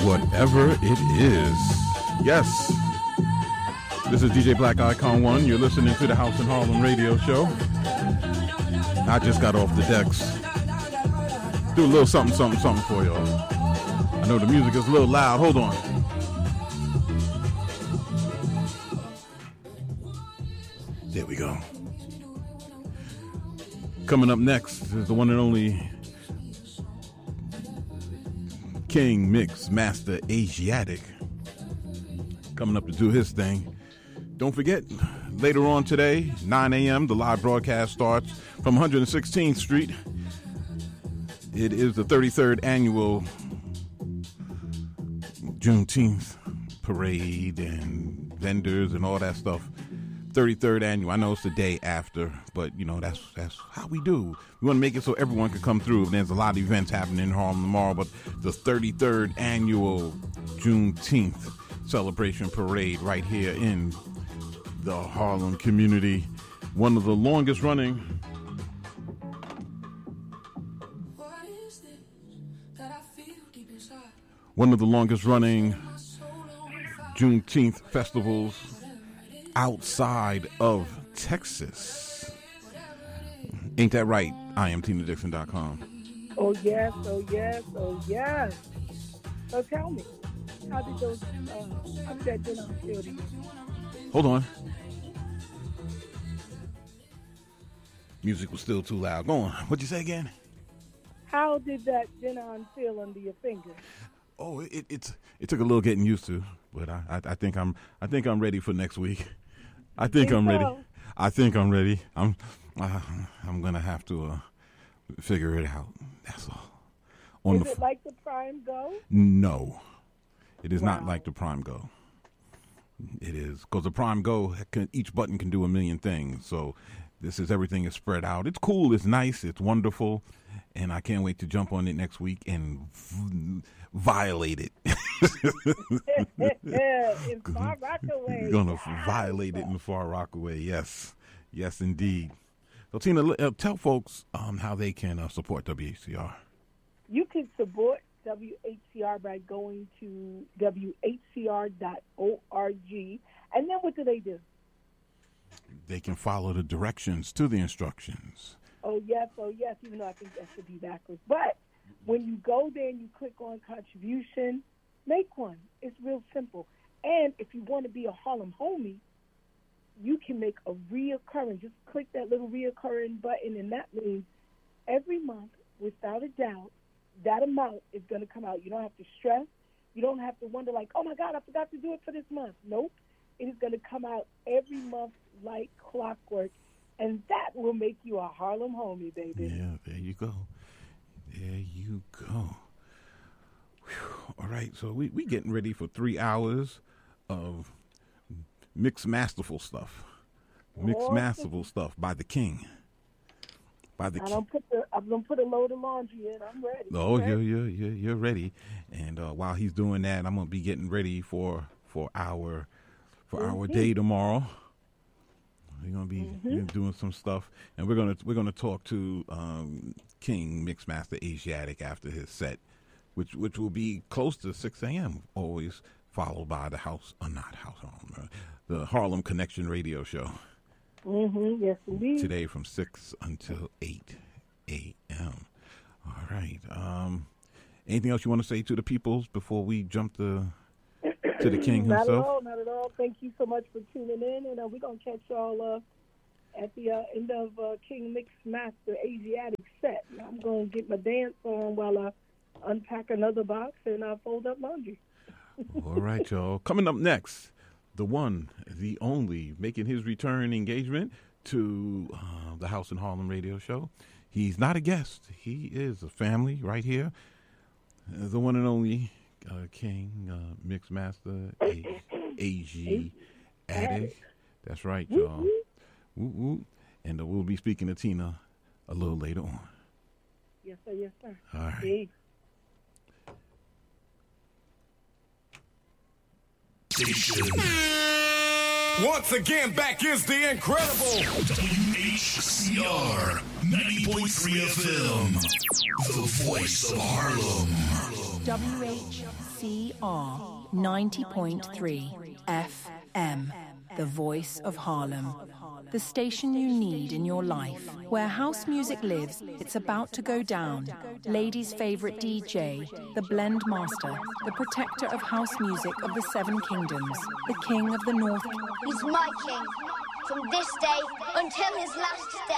whatever it is. Yes. This is DJ Black Icon 1. You're listening to the House in Harlem radio show. I just got off the decks. Do a little something for y'all. I know the music is a little loud. Hold on. There we go. Coming up next is the one and only King Mix Master Asiatic. Coming up to do his thing. Don't forget, later on today, 9 a.m., the live broadcast starts from 116th Street. It is the 33rd annual Juneteenth parade and vendors and all that stuff. 33rd annual. I know it's the day after, but you know that's how we do. We want to make it so everyone can come through. There's a lot of events happening in Harlem tomorrow, but the 33rd annual Juneteenth celebration parade right here in the Harlem community. One of the longest running Juneteenth festivals outside of Texas. Ain't that right? I am TinaDixon.com. Oh yes, oh yes, oh yes. So tell me, how did that dinner feel to you? Hold on. Music was still too loud. Go on. What'd you say again? How did that dinner feel under your finger? Oh, it took a little getting used to, but I think I'm ready for next week. I think I'm ready. I think I'm ready. I'm gonna have to figure it out. That's all. Is it like the Prime Go? No, it is not like the Prime Go. It is because the Prime Go each button can do a million things. So everything is spread out. It's cool. It's nice. It's wonderful, and I can't wait to jump on it next week and violate it. In Far Rockaway. Gonna violate it in Far Rockaway. Yes, yes, indeed. So Tina, tell folks how they can support WHCR. You can support WHCR by going to WHCR.org, and then what do? They can follow the directions to the instructions. Oh yes, even though I think that should be backwards. But when you go there and you click on contribution, make one. It's real simple. And if you want to be a Harlem homie, you can make a reoccurring. Just click that little reoccurring button, and that means every month, without a doubt, that amount is going to come out. You don't have to stress. You don't have to wonder like, oh, my God, I forgot to do it for this month. Nope. It is going to come out every month like clockwork, and that will make you a Harlem homie, baby. Yeah, there you go. There you go. Whew. All right, so we getting ready for 3 hours of mixed masterful stuff. Mixed masterful stuff by the King. I'm gonna put a load of laundry in. I'm ready. Oh, you're ready. And while he's doing that, I'm gonna be getting ready for our day tomorrow. We're gonna be doing some stuff, and we're gonna talk to King Mixmaster Asiatic after his set, which will be close to 6 a.m. Always followed by the the Harlem Connection radio show. Yes, indeed. Today from 6 until 8 a.m. All right. Anything else you want to say to the peoples before we jump to the King himself? Not at all. Thank you so much for tuning in, and we're going to catch y'all at the end of King Mixmaster Asiatic set. I'm going to get my dance on while I unpack another box and I fold up laundry. All right, y'all. Coming up next, the one, the only, making his return engagement to the House in Harlem radio show. He's not a guest. He is a family right here. The one and only King Mixmaster Asiatic. That's right, y'all. Woo-woo. And we'll be speaking to Tina a little later on. Yes, sir. Yes, sir. All right. Peace. Station. Once again, back is the incredible WHCR 90.3 FM, the voice of Harlem. WHCR. WCR 90.3 FM, the voice of Harlem. The station you need in your life. Where house music lives, it's about to go down. Ladies' favorite DJ, the blend master, the protector of house music of the Seven Kingdoms, the king of the North. He's my king, from this day until his last day.